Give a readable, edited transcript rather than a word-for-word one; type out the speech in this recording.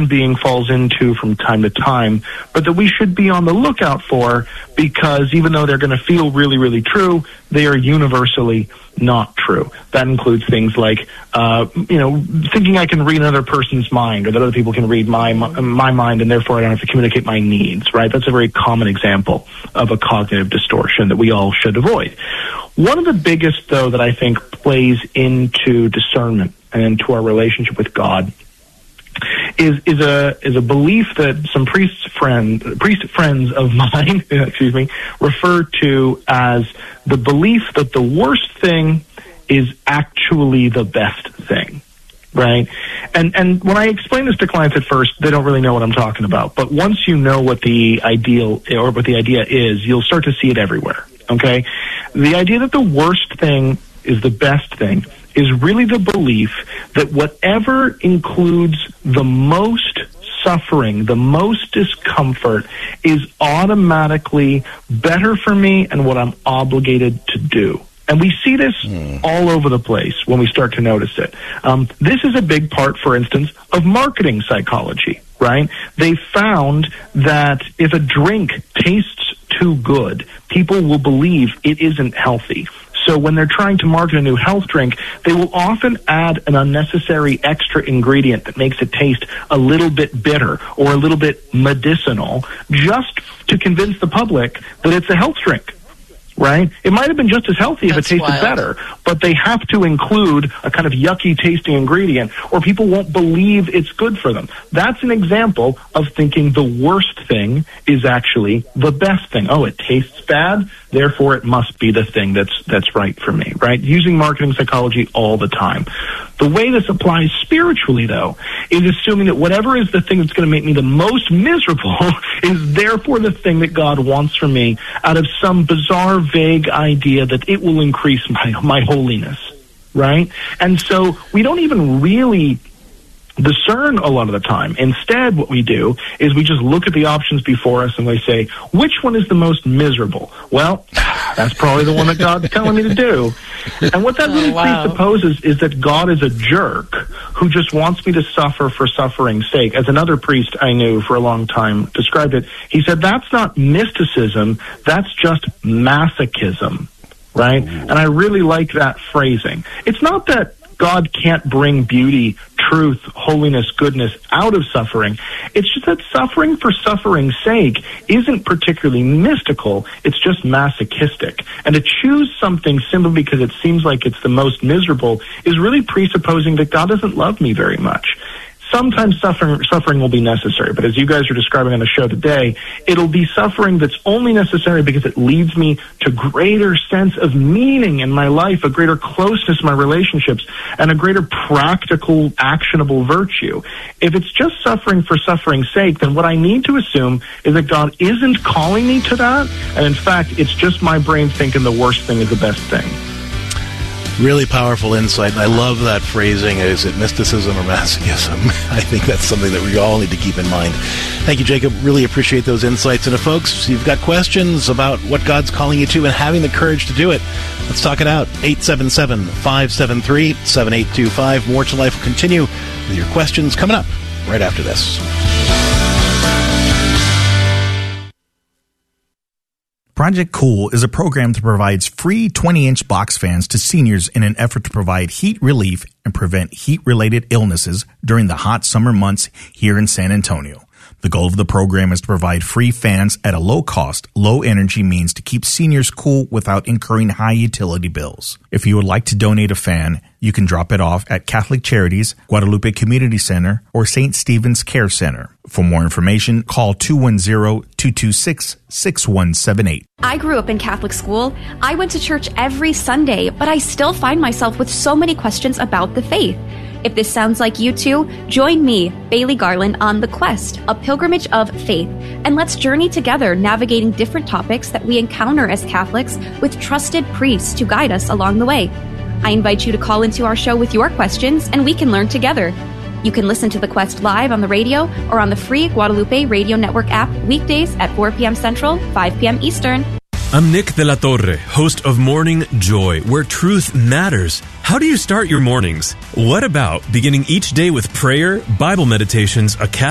being falls into from time to time, but that we should be on the lookout for, because even though they're going to feel really, really true, they are universally not true. That includes things like, thinking I can read another person's mind, or that other people can read my mind, and therefore I don't have to communicate my needs, right? That's a very common example of a cognitive distortion that we all should avoid. One of the biggest, though, that I think plays into discernment and into our relationship with God is a belief that some priest friends of mine, refer to as the belief that the worst thing is actually the best thing, right? And when I explain this to clients at first, they don't really know what I'm talking about. But once you know what the ideal or what the idea is, you'll start to see it everywhere, okay? The idea that the worst thing is the best thing is really the belief that whatever includes the most suffering, the most discomfort, is automatically better for me and what I'm obligated to do. And we see this all over the place when we start to notice it. This is a big part, for instance, of marketing psychology, right? They found that if a drink tastes too good, people will believe it isn't healthy. So when they're trying to market a new health drink, they will often add an unnecessary extra ingredient that makes it taste a little bit bitter or a little bit medicinal, just to convince the public that it's a health drink. Right? It might have been just as healthy if it tasted better, but they have to include a kind of yucky tasting ingredient or people won't believe it's good for them. That's an example of thinking the worst thing is actually the best thing. Oh, it tastes bad, therefore it must be the thing that's right for me, right? Using marketing psychology all the time. The way this applies spiritually, though, is assuming that whatever is the thing that's going to make me the most miserable is therefore the thing that God wants from me, out of some bizarre, vague idea that it will increase my holiness, right? And so we don't even really discern a lot of the time. Instead, what we do is we just look at the options before us and we say, which one is the most miserable? Well, that's probably the one that God's telling me to do. And what that really presupposes is that God is a jerk who just wants me to suffer for suffering's sake. As another priest I knew for a long time described it, he said, that's not mysticism, that's just masochism, right? And I really like that phrasing. It's not that God can't bring beauty, truth, holiness, goodness out of suffering. It's just that suffering for suffering's sake isn't particularly mystical. It's just masochistic. And to choose something simply because it seems like it's the most miserable is really presupposing that God doesn't love me very much. Sometimes suffering will be necessary, but as you guys are describing on the show today, it'll be suffering that's only necessary because it leads me to greater sense of meaning in my life, a greater closeness in my relationships, and a greater practical, actionable virtue. If it's just suffering for suffering's sake, then what I need to assume is that God isn't calling me to that, and in fact, it's just my brain thinking the worst thing is the best thing. Really powerful insight, and I love that phrasing. Is it mysticism or masochism? I think that's something that we all need to keep in mind. Thank you, Jacob. Really appreciate those insights. And if folks, you've got questions about what God's calling you to and having the courage to do it, let's talk it out. 877-573-7825. More to Life will continue with your questions coming up right after this. Project Cool is a program that provides free 20-inch box fans to seniors in an effort to provide heat relief and prevent heat-related illnesses during the hot summer months here in San Antonio. The goal of the program is to provide free fans at a low cost, low energy means to keep seniors cool without incurring high utility bills. If you would like to donate a fan, you can drop it off at Catholic Charities, Guadalupe Community Center, or St. Stephen's Care Center. For more information, call 210-226-6178. I grew up in Catholic school. I went to church every Sunday, but I still find myself with so many questions about the faith. If this sounds like you too, join me, Bailey Garland, on The Quest, a pilgrimage of faith, and let's journey together navigating different topics that we encounter as Catholics with trusted priests to guide us along the way. I invite you to call into our show with your questions, and we can learn together. You can listen to The Quest live on the radio or on the free Guadalupe Radio Network app weekdays at 4 p.m. Central, 5 p.m. Eastern. I'm Nick de la Torre, host of Morning Joy, where truth matters. How do you start your mornings? What about beginning each day with prayer, Bible meditations, a